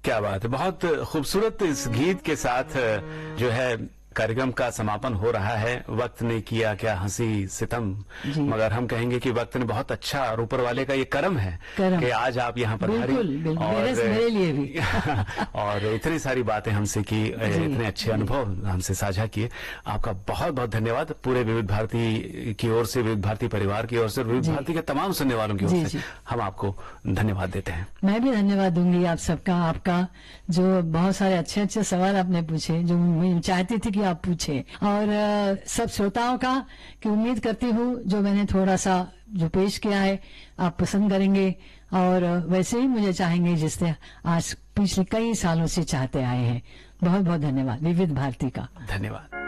क्या बात है, बहुत खूबसूरत। इस गीत के साथ जो है कार्यक्रम का समापन हो रहा है। वक्त ने किया क्या हंसी सितम, मगर हम कहेंगे कि वक्त ने बहुत अच्छा, और ऊपर वाले का ये करम है कि आज आप यहाँ पर बिल्कुल, मेरे लिए भी और इतनी सारी बातें हमसे की, इतने अच्छे अनुभव हमसे साझा किए। आपका बहुत बहुत धन्यवाद। पूरे विविध भारती की ओर से, विविध भारती परिवार की ओर से, विविध भारती के तमाम सुनने वालों की ओर से हम आपको धन्यवाद देते हैं। मैं भी धन्यवाद दूंगी आप सबका, आपका जो बहुत सारे अच्छे अच्छे सवाल आपने पूछे, जो मैं चाहती थी कि आप पूछे, और सब श्रोताओं का कि उम्मीद करती हूँ जो मैंने थोड़ा सा जो पेश किया है आप पसंद करेंगे, और वैसे ही मुझे चाहेंगे जिससे आज पिछले कई सालों से चाहते आए हैं। बहुत बहुत धन्यवाद विविध भारती का। धन्यवाद।